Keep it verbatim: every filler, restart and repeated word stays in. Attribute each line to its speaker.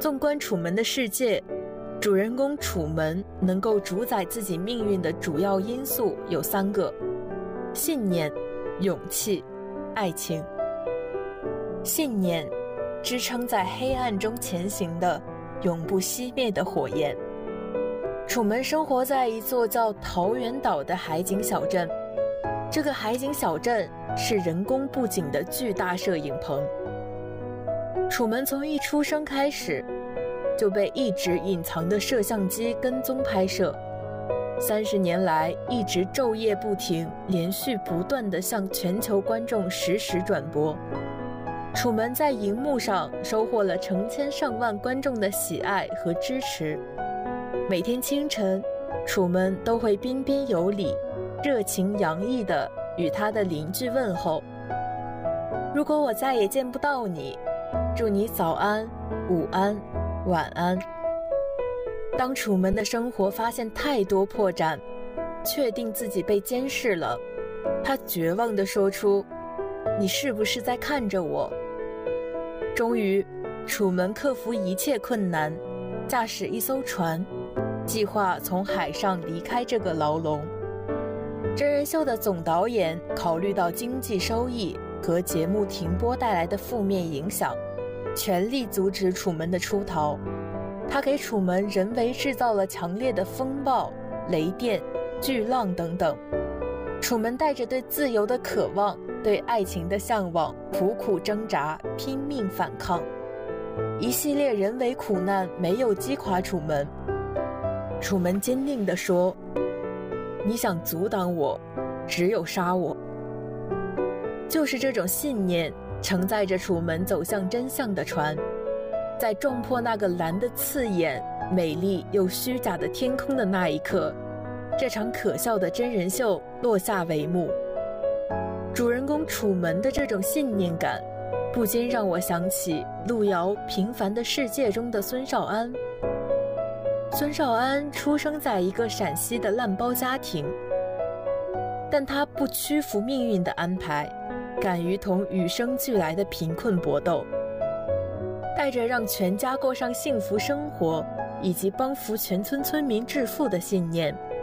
Speaker 1: 纵观楚门的世界，主人公楚门能够主宰自己命运的主要因素有三个：信念、勇气、爱情。信念，支撑在黑暗中前行的永不熄灭的火焰。楚门生活在一座叫桃源岛的海景小镇，这个海景小镇是人工布景的巨大摄影棚。楚门从一出生开始就被一直隐藏的摄像机跟踪拍摄，三十年来一直昼夜不停，连续不断地向全球观众实时转播。楚门在荧幕上收获了成千上万观众的喜爱和支持。每天清晨，楚门都会彬彬有礼、热情洋溢地与他的邻居问候：如果我再也见不到你，祝你早安、午安、晚安。当楚门的生活发现太多破绽，确定自己被监视了，他绝望地说出：你是不是在看着我？终于，楚门克服一切困难，驾驶一艘船，计划从海上离开这个牢笼。真人秀的总导演考虑到经济收益和节目停播带来的负面影响，全力阻止楚门的出逃。他给楚门人为制造了强烈的风暴、雷电、巨浪等等。楚门带着对自由的渴望，对爱情的向往，苦苦挣扎，拼命反抗。一系列人为苦难没有击垮楚门。楚门坚定地说：你想阻挡我，只有杀我。就是这种信念承载着楚门走向真相的船，在撞破那个蓝得刺眼、美丽又虚假的天空的那一刻，这场可笑的真人秀落下帷幕。主人公楚门的这种信念感，不禁让我想起路遥《平凡的世界》中的孙少安。孙少安出生在一个陕西的烂包家庭，但他不屈服命运的安排，敢于同与生俱来的贫困搏斗，带着让全家过上幸福生活以及帮扶全村村民致富的信念，